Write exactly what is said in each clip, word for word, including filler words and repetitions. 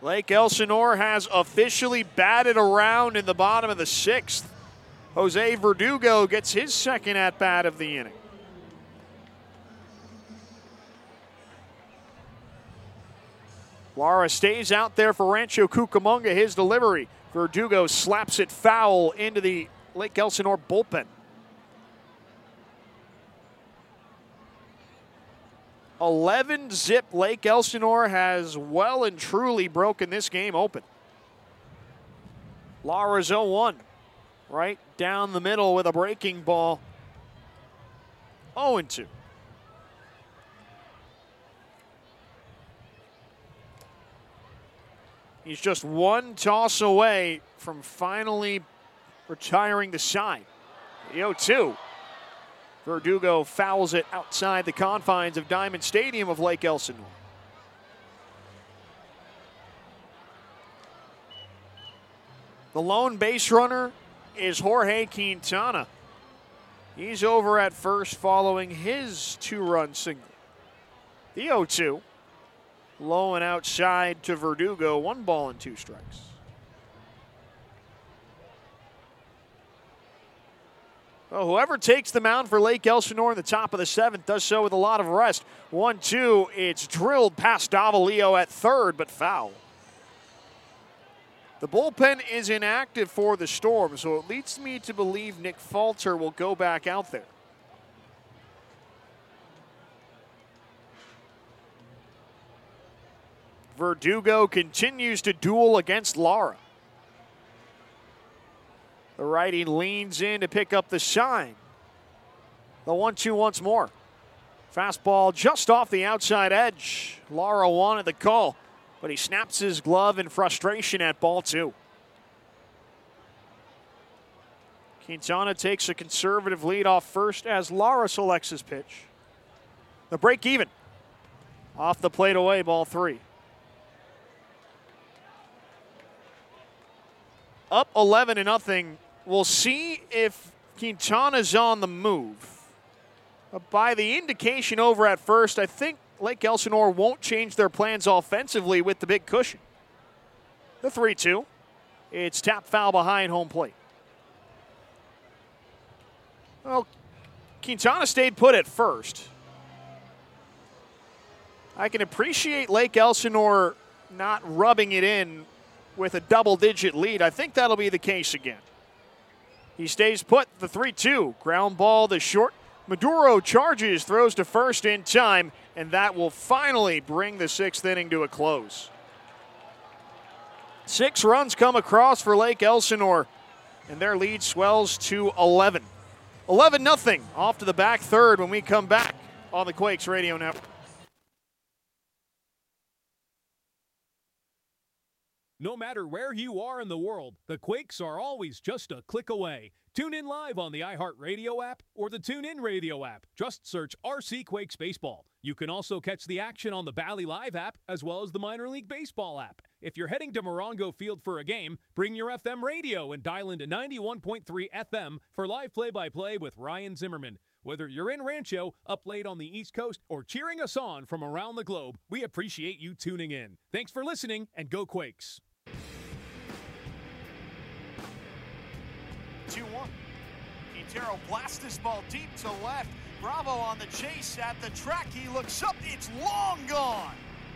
Lake Elsinore has officially batted around in the bottom of the sixth. Jose Verdugo gets his second at-bat of the inning. Lara stays out there for Rancho Cucamonga. His delivery. Verdugo slaps it foul into the Lake Elsinore bullpen. eleven zip. Lake Elsinore has well and truly broken this game open. Lara's oh one. Right down the middle with a breaking ball. oh and two. He's just one toss away from finally retiring the side. The oh two. Verdugo fouls it outside the confines of Diamond Stadium of Lake Elsinore. The lone base runner is Jorge Quintana. He's over at first following his two-run single. The oh two. Low and outside to Verdugo. One ball and two strikes. Well, whoever takes the mound for Lake Elsinore in the top of the seventh does so with a lot of rest. one two. It's drilled past Davalillo at third, but foul. The bullpen is inactive for the Storm, so it leads me to believe Nick Falter will go back out there. Verdugo continues to duel against Lara. The righty leans in to pick up the shine. The one two once more. Fastball just off the outside edge. Lara wanted the call, but he snaps his glove in frustration at ball two. Quintana takes a conservative lead off first as Lara selects his pitch. The break even. Off the plate away, ball three. Up eleven to nothing. We'll see if Quintana's on the move. But by the indication over at first, I think Lake Elsinore won't change their plans offensively with the big cushion. The three two. It's tap foul behind home plate. Well, Quintana stayed put at first. I can appreciate Lake Elsinore not rubbing it in with a double-digit lead. I think that'll be the case again. He stays put, the three two. Ground ball to short. Maduro charges, throws to first in time, and that will finally bring the sixth inning to a close. Six runs come across for Lake Elsinore, and their lead swells to eleven. eleven nothing off to the back third when we come back on the Quakes Radio Network. No matter where you are in the world, the Quakes are always just a click away. Tune in live on the iHeartRadio app or the TuneIn Radio app. Just search R C Quakes Baseball. You can also catch the action on the Bally Live app as well as the Minor League Baseball app. If you're heading to Morongo Field for a game, bring your F M radio and dial into ninety-one point three F M for live play-by-play with Ryan Zimmerman. Whether you're in Rancho, up late on the East Coast, or cheering us on from around the globe, we appreciate you tuning in. Thanks for listening, and go Quakes. two one. Quintero blasts this ball deep to left. Bravo on the chase at the track. He looks up. It's long gone.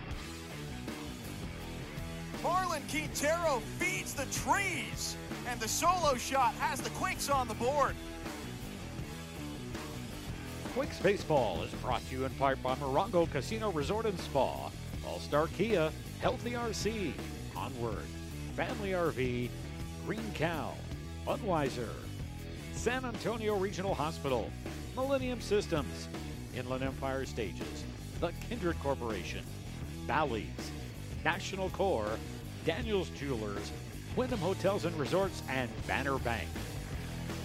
Marlon Quintero feeds the trees. And the solo shot has the Quakes on the board. Quakes Baseball is brought to you in part by Morongo Casino Resort and Spa, All-Star Kia, Healthy R C, Onward, Family R V, Green Cow, Budweiser, San Antonio Regional Hospital, Millennium Systems, Inland Empire Stages, The Kindred Corporation, Bally's, National Corps, Daniels Jewelers, Wyndham Hotels and Resorts, and Banner Bank.